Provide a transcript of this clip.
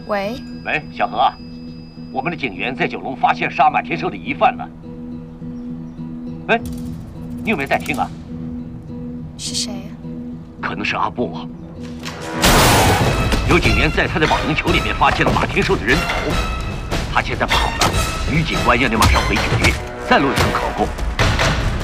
喂， 小何啊，我们的警员在九龙发现杀马天寿的疑犯了。哎，你有没有在听啊？ 是谁呀？ 可能是阿布啊。有警员在他的保龄球里面发现了马天寿的人头，他现在跑了，女警官要你马上回警局，再录一声口供。